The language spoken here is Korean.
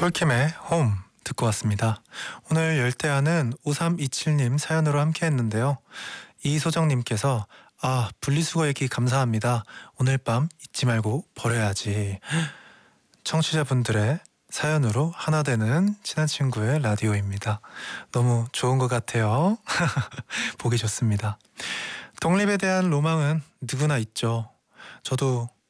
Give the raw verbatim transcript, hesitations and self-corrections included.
폴킴의 홈 듣고 왔습니다. 오늘 열대야는 오삼이칠님 사연으로 함께 했는데요. 이소정님께서 아 분리수거 얘기 감사합니다. 오늘 밤 잊지 말고 버려야지. 청취자분들의 사연으로 하나 되는 친한 친구의 라디오입니다. 너무 좋은 것 같아요. 보기 좋습니다. 독립에 대한 로망은 누구나 있죠. 저도